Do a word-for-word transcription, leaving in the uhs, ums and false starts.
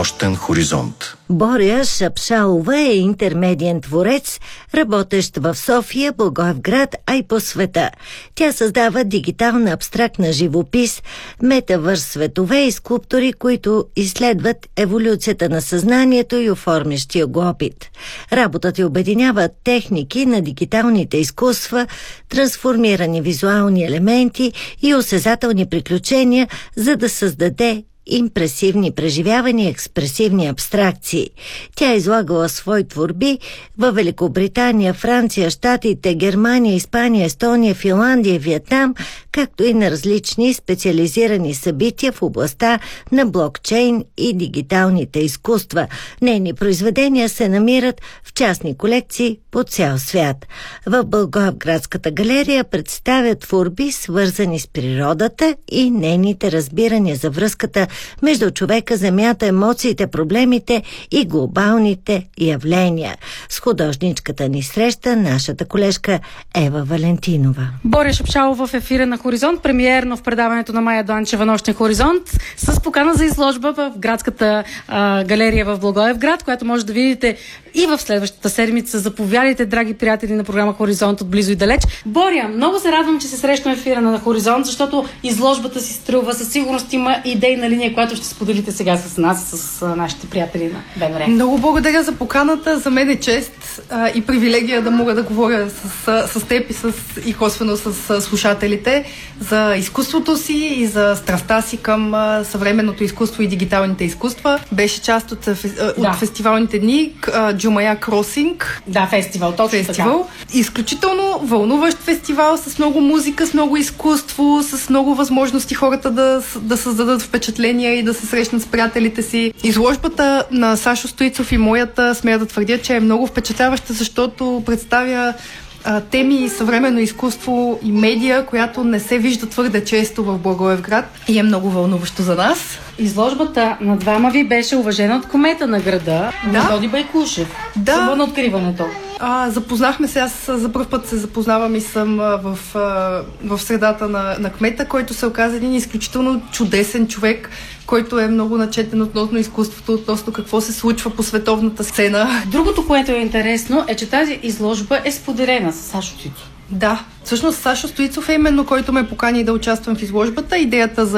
Нощен хоризонт. Боря Шапшалова е интермедиен творец, работещ в София, Благоевград, а и по света. Тя създава дигитална абстрактна живопис, метавърс светове и скулптури, които изследват еволюцията на съзнанието и оформящия го опит. Работата й обединява техники на дигиталните изкуства, трансформирани визуални елементи и осезателни приключения, за да създаде импресивни преживявания, експресивни абстракции. Тя е излагала свои творби във Великобритания, Франция, Щатите, Германия, Испания, Естония, Финландия, Виетнам, както и на различни специализирани събития в областта на блокчейн и дигиталните изкуства. Нейни произведения се намират в частни колекции по цял свят. В Благоевградската галерия представят творби, свързани с природата и нейните разбирания за връзката между човека, земята, емоциите, проблемите и глобалните явления. С художничката ни среща нашата колежка Ева Валентинова. Боря Шапшалова в ефира на Хоризонт, премиерно в предаването на Майя Дуанчева Нощен хоризонт, с покана за изложба в градската а, галерия в Благоевград, която може да видите и в следващата седмица. Заповядайте, драги приятели на програма Хоризонт от близо и далеч. Боря, много се радвам, че се срещаме в ефира на Хоризонт, защото изложбата си струва. Със сигурност има идейна линия, която ще споделите сега с нас, с а, нашите приятели на БНР. Много благодаря за поканата. За мен е чест а, и привилегия да мога да говоря с, с теб и, с, и косвено с, с слушателите за изкуството си и за страстта си към а, съвременното изкуство и дигиталните изкуства. Беше част от, а, от да. фестивалните дни а, Джумая Кросинг. Да, фестивал, точно фестивал. Така. Изключително вълнуващ фестивал с много музика, с много изкуство, с много възможности хората да, да създадат впечатления и да се срещнат с приятелите си. Изложбата на Сашо Стоицов и моята, смея да твърдя, че е много впечатляваща, защото представя а, теми и съвременно изкуство и медия, която не се вижда твърде често в Благоевград и е много вълнуващо за нас. Изложбата на двама ви беше уважена от кмета на града, да? Методи Байкушев. Да. Само на откриването. А, запознахме се, аз за първ път се запознавам и съм а, в, а, в средата на, на кмета, който се оказа един изключително чудесен човек, който е много начетен относно изкуството, относно какво се случва по световната сцена. Другото, което е интересно, е, че тази изложба е споделена с Сашо Стоицов. Да, всъщност Сашо Стоицов е именно който ме покани да участвам в изложбата. Идеята за